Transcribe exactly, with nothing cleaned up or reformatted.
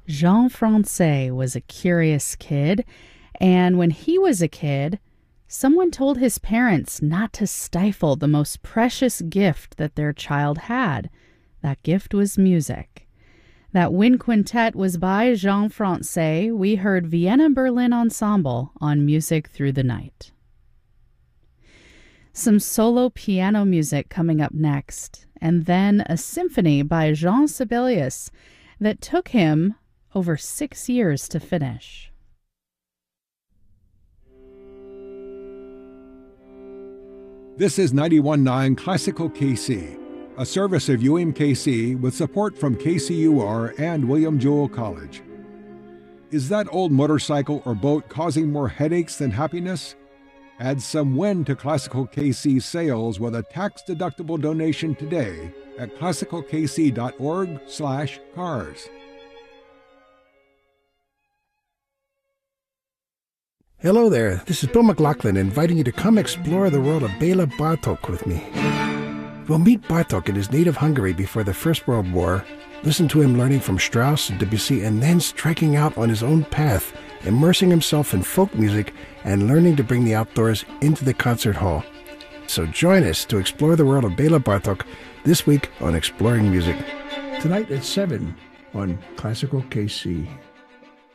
Jean Francais was a curious kid, and when he was a kid, someone told his parents not to stifle the most precious gift that their child had. That gift was music. That wind quintet was by Jean Francais. We heard Vienna Berlin Ensemble on Music Through the Night. Some solo piano music coming up next, and then a symphony by Jean Sibelius that took him over six years to finish. This is ninety-one point nine Classical K C, a service of U M K C with support from K C U R and William Jewell College. Is that old motorcycle or boat causing more headaches than happiness? Add some wind to Classical K C sales with a tax-deductible donation today at classical k c dot org slash cars. Hello there, this is Bill McLaughlin inviting you to come explore the world of Bela Bartok with me. We'll meet Bartok in his native Hungary before the First World War, listen to him learning from Strauss and Debussy, and then striking out on his own path, immersing himself in folk music and learning to bring the outdoors into the concert hall. So join us to explore the world of Bela Bartok this week on Exploring Music. Tonight at seven on Classical K C.